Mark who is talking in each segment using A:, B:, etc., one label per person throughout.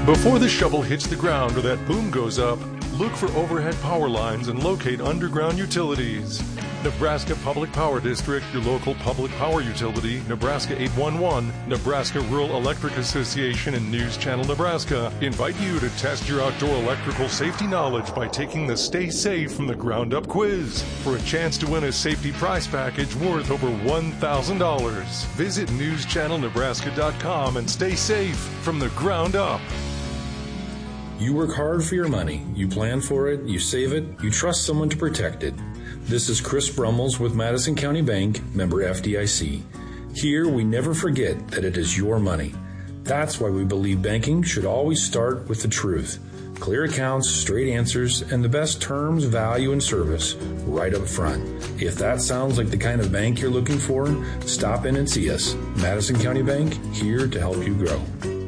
A: Before the shovel hits the ground or that boom goes up, look for overhead power lines and locate underground utilities. Nebraska Public Power District, your local public power utility, Nebraska 811, Nebraska Rural Electric Association, and News Channel Nebraska invite you to test your outdoor electrical safety knowledge by taking the Stay Safe from the Ground Up quiz for a chance to win a safety prize package worth over $1,000. Visit newschannelnebraska.com and stay safe from the ground up.
B: You work hard for your money. You plan for it, you save it, you trust someone to protect it. This is Chris Brummels with Madison County Bank, member FDIC. Here, we never forget that it is your money. That's why we believe banking should always start with the truth. Clear accounts, straight answers, and the best terms, value, and service right up front. If that sounds like the kind of bank you're looking for, stop in and see us. Madison County Bank, here to help you grow.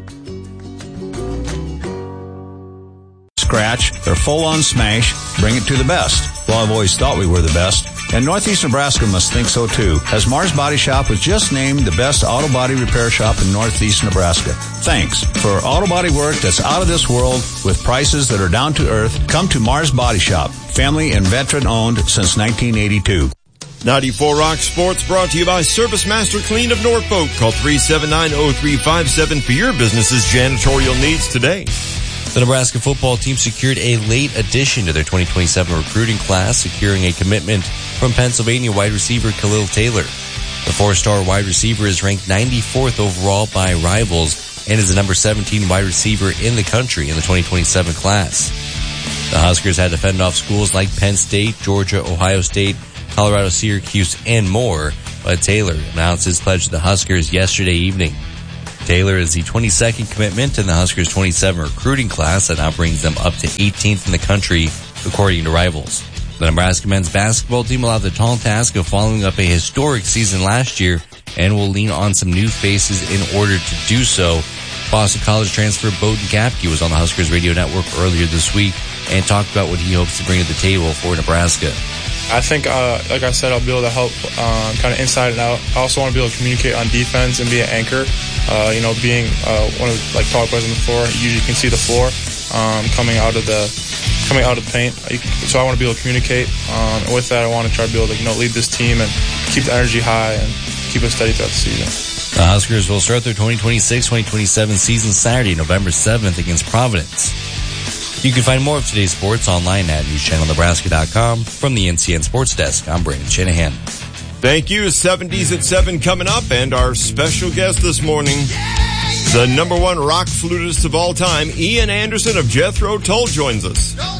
C: Scratch, they're full-on smash, bring it to the best. Well, I've always thought we were the best, and Northeast Nebraska must think so too, as Mars Body Shop was just named the best auto body repair shop in Northeast Nebraska. Thanks. For auto body work that's out of this world with prices that are down to earth, come to Mars Body Shop, family and veteran owned since 1982.
D: 94 Rock Sports brought to you by Service Master Clean of Norfolk. Call 379-0357 for your business's janitorial needs today.
E: The Nebraska football team secured a late addition to their 2027 recruiting class, securing a commitment from Pennsylvania wide receiver Khalil Taylor. The four-star wide receiver is ranked 94th overall by Rivals and is the number 17 wide receiver in the country in the 2027 class. The Huskers had to fend off schools like Penn State, Georgia, Ohio State, Colorado, Syracuse, and more, but Taylor announced his pledge to the Huskers yesterday evening. Taylor is the 22nd commitment in the Huskers' 27 recruiting class that now brings them up to 18th in the country, according to Rivals. The Nebraska men's basketball team will have the tall task of following up a historic season last year and will lean on some new faces in order to do so. Boston College transfer Bowden Kapke was on the Huskers radio network earlier this week and talked about what he hopes to bring to the table for Nebraska.
F: I think, like I said, I'll be able to help kind of inside and out. I also want to be able to communicate on defense and be an anchor. Being one of the tall players on the floor, you usually can see the floor coming out of the paint. So I want to be able to communicate. And with that, I want to try to be able to lead this team and keep the energy high and keep it steady throughout the season.
E: The Huskers will start their 2026-2027 season Saturday, November 7th against Providence. You can find more of today's sports online at newschannelnebraska.com. From the NCN Sports Desk, I'm Brandon Shanahan.
D: Thank you. 70s at 7 coming up, and our special guest this morning, the number one rock flutist of all time, Ian Anderson of Jethro Tull, joins us.